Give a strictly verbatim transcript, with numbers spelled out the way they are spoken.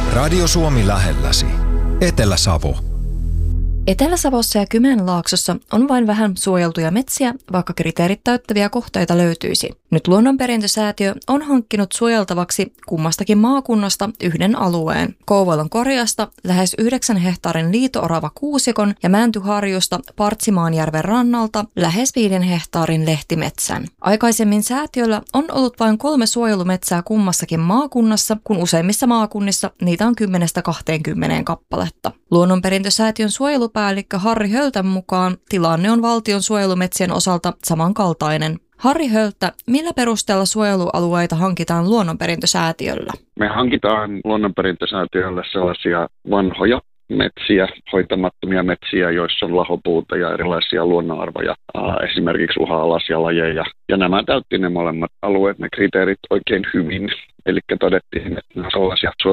Radio Suomi lähelläsi. Etelä-Savo. Etelä-Savossa ja Kymenlaaksossa on vain vähän suojeltuja metsiä, vaikka kriteerit täyttäviä kohteita löytyisi. Nyt Luonnonperintösäätiö on hankkinut suojeltavaksi kummastakin maakunnasta yhden alueen. Kouvolan Korjasta lähes yhdeksän hehtaarin liito-orava kuusikon ja Mäntyharjusta Partsimaanjärven rannalta lähes viiden hehtaarin lehtimetsän. Aikaisemmin säätiöllä on ollut vain kolme suojelumetsää kummassakin maakunnassa, kun useimmissa maakunnissa niitä on kymmenestä kahteenkymmeneen kappaletta. Luonnonperintösäätiön suojelupäällikkö Harri Höltän mukaan tilanne on valtion suojelumetsien osalta samankaltainen. Harri Hölttä, millä perusteella suojelualueita hankitaan Luonnonperintösäätiöllä? Me hankitaan Luonnonperintösäätiölle sellaisia vanhoja metsiä, hoitamattomia metsiä, joissa on lahopuuta ja erilaisia luonnonarvoja, esimerkiksi uhanalaisia lajeja. Ja nämä täytti ne molemmat alueet, ne kriteerit oikein hyvin. Eli todettiin, että nämä sellaisia